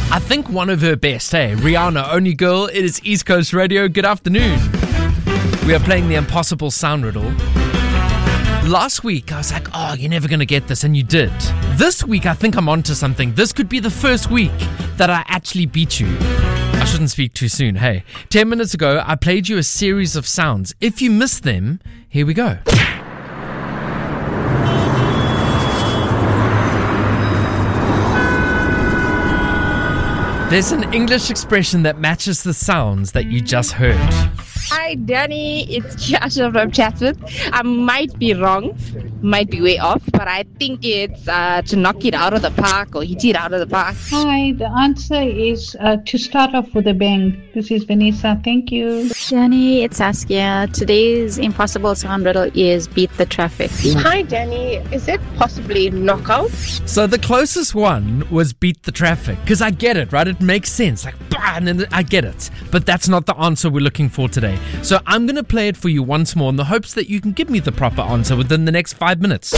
I think one of her best, hey? Rihanna, Only Girl. It is East Coast Radio. Good afternoon. We are playing the impossible sound riddle. Last week, I was like, oh, you're never going to get this, and you did. This week, I think I'm onto something. This could be the first week that I actually beat you. I shouldn't speak too soon, hey. 10 minutes ago, I played you a series of sounds. If you missed them, here we go. There's an English expression that matches the sounds that you just heard. Hi, Danny. It's Kiasha from Chatsworth. I might be wrong, might be way off, but I think it's to knock it out of the park or hit it out of the park. Hi, the answer is to start off with a bang. This is Vanessa. Thank you. Danny, it's Saskia. Today's impossible sound riddle is beat the traffic. Hi, Danny. Is it possibly knockout? So the closest one was beat the traffic, because I get it, right? It makes sense. Like, bah, and then I get it. But that's not the answer we're looking for today. So I'm going to play it for you once more in the hopes that you can give me the proper answer within the next 5 minutes.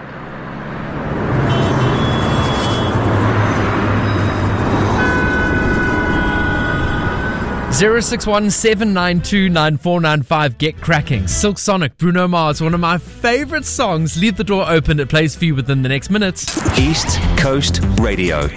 (061-792-9495). Get cracking. Silk Sonic, Bruno Mars, one of my favorite songs. Leave the door open. It plays for you within the next minutes. East Coast Radio.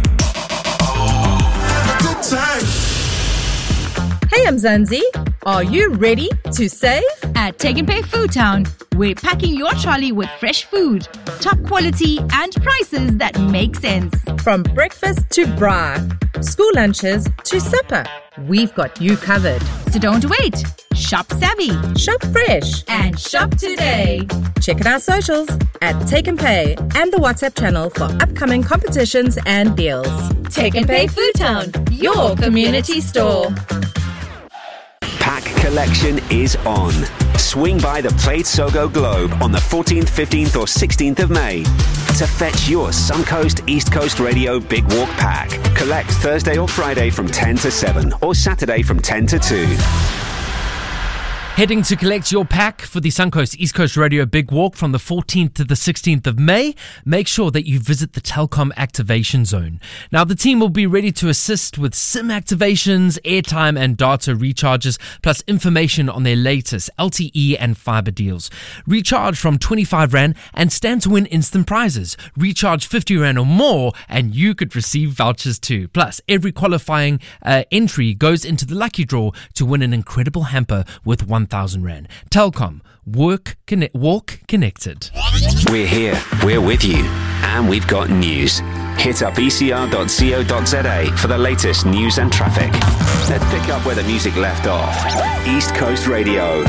Hey, I'm Zanzi. Are you ready to save? At Take and Pay Food Town, we're packing your trolley with fresh food, top quality and prices that make sense. From breakfast to bra, school lunches to supper, we've got you covered. So don't wait. Shop savvy. Shop fresh. And shop today. Check out our socials at Take and Pay and the WhatsApp channel for upcoming competitions and deals. Take and Pay Food Town, your community store. Pack collection is on. Swing by the Plate Sogo Globe on the 14th, 15th or 16th of May to fetch your Suncoast East Coast Radio Big Walk pack. Collect Thursday or Friday from 10 to 7 or Saturday from 10 to 2. Heading to collect your pack for the Suncoast East Coast Radio Big Walk from the 14th to the 16th of May, make sure that you visit the Telkom Activation Zone. Now, the team will be ready to assist with SIM activations, airtime and data recharges, plus information on their latest LTE and fiber deals. Recharge from 25 Rand and stand to win instant prizes. Recharge 50 Rand or more and you could receive vouchers too. Plus, every qualifying entry goes into the lucky draw to win an incredible hamper with 1,000 Rand. Telkom, walk connected. We're here, we're with you, and we've got news. Hit up ecr.co.za for the latest news and traffic. Let's pick up where the music left off. East Coast Radio.